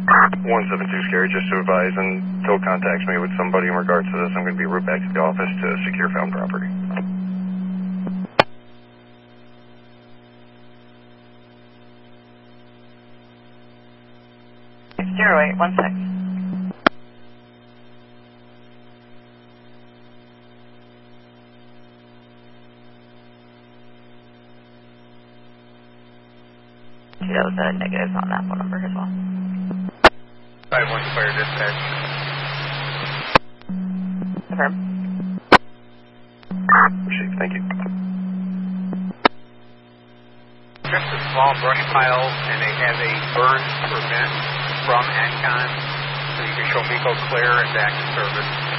172 Scary, just to advise, until contacts me with somebody in regards to this, I'm going to be route back to the office to secure found property. 0816. That was a negative on that phone number as well. 5-1 clear dispatch. Confirm. Received, thank you. Just a small brush pile, and they have a burn permit from ANCON, so you can show MECO clear and back to service.